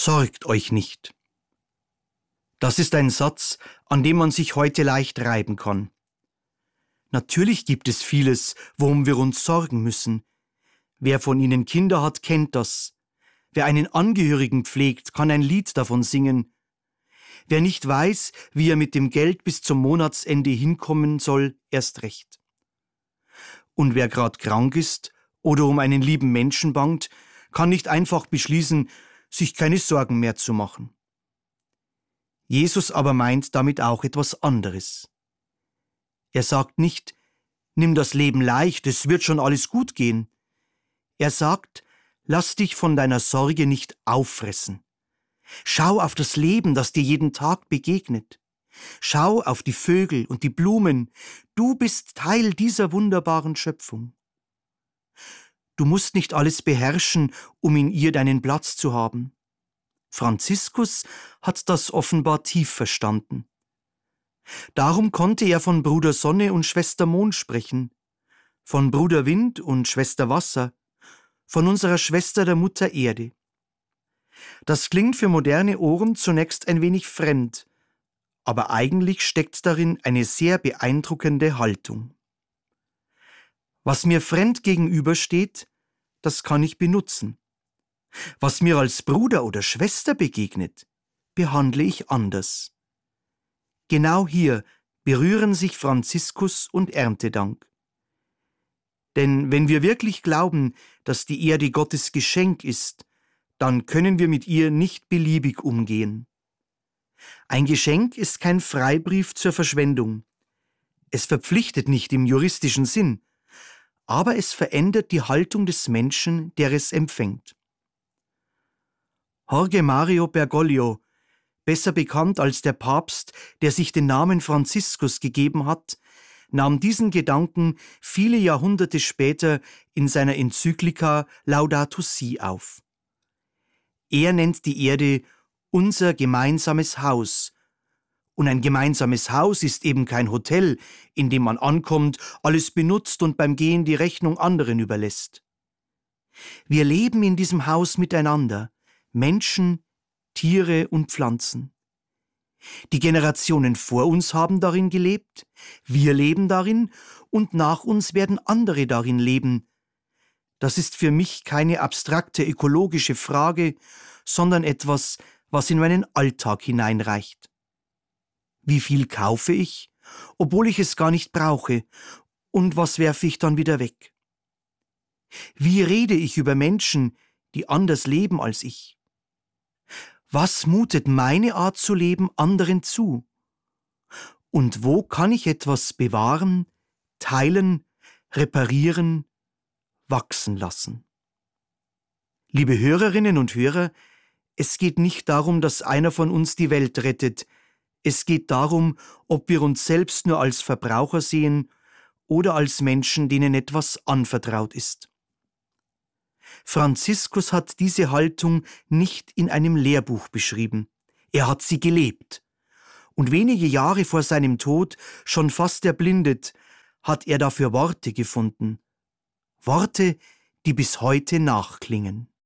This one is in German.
Sorgt euch nicht. Das ist ein Satz, an dem man sich heute leicht reiben kann. Natürlich gibt es vieles, worum wir uns sorgen müssen. Wer von Ihnen Kinder hat, kennt das. Wer einen Angehörigen pflegt, kann ein Lied davon singen. Wer nicht weiß, wie er mit dem Geld bis zum Monatsende hinkommen soll, erst recht. Und wer gerade krank ist oder um einen lieben Menschen bangt, kann nicht einfach beschließen, sich keine Sorgen mehr zu machen. Jesus aber meint damit auch etwas anderes. Er sagt nicht, nimm das Leben leicht, es wird schon alles gut gehen. Er sagt, lass dich von deiner Sorge nicht auffressen. Schau auf das Leben, das dir jeden Tag begegnet. Schau auf die Vögel und die Blumen. Du bist Teil dieser wunderbaren Schöpfung. Du musst nicht alles beherrschen, um in ihr deinen Platz zu haben. Franziskus hat das offenbar tief verstanden. Darum konnte er von Bruder Sonne und Schwester Mond sprechen, von Bruder Wind und Schwester Wasser, von unserer Schwester der Mutter Erde. Das klingt für moderne Ohren zunächst ein wenig fremd, aber eigentlich steckt darin eine sehr beeindruckende Haltung. Was mir fremd gegenübersteht, das kann ich benutzen. Was mir als Bruder oder Schwester begegnet, behandle ich anders. Genau hier berühren sich Franziskus und Erntedank. Denn wenn wir wirklich glauben, dass die Erde Gottes Geschenk ist, dann können wir mit ihr nicht beliebig umgehen. Ein Geschenk ist kein Freibrief zur Verschwendung. Es verpflichtet nicht im juristischen Sinn, aber es verändert die Haltung des Menschen, der es empfängt. Jorge Mario Bergoglio, besser bekannt als der Papst, der sich den Namen Franziskus gegeben hat, nahm diesen Gedanken viele Jahrhunderte später in seiner Enzyklika Laudato Si auf. Er nennt die Erde unser gemeinsames Haus. Und ein gemeinsames Haus ist eben kein Hotel, in dem man ankommt, alles benutzt und beim Gehen die Rechnung anderen überlässt. Wir leben in diesem Haus miteinander, Menschen, Tiere und Pflanzen. Die Generationen vor uns haben darin gelebt, wir leben darin und nach uns werden andere darin leben. Das ist für mich keine abstrakte ökologische Frage, sondern etwas, was in meinen Alltag hineinreicht. Wie viel kaufe ich, obwohl ich es gar nicht brauche, und was werfe ich dann wieder weg? Wie rede ich über Menschen, die anders leben als ich? Was mutet meine Art zu leben anderen zu? Und wo kann ich etwas bewahren, teilen, reparieren, wachsen lassen? Liebe Hörerinnen und Hörer, es geht nicht darum, dass einer von uns die Welt rettet. Es geht darum, ob wir uns selbst nur als Verbraucher sehen oder als Menschen, denen etwas anvertraut ist. Franziskus hat diese Haltung nicht in einem Lehrbuch beschrieben. Er hat sie gelebt. Und wenige Jahre vor seinem Tod, schon fast erblindet, hat er dafür Worte gefunden. Worte, die bis heute nachklingen.